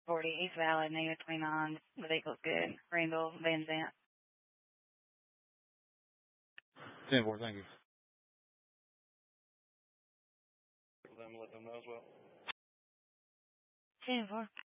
40 East Valley, negative 29, the vehicle's good. Greenville, Van Zant. 10-4, thank you. Let them know as well. 10-4.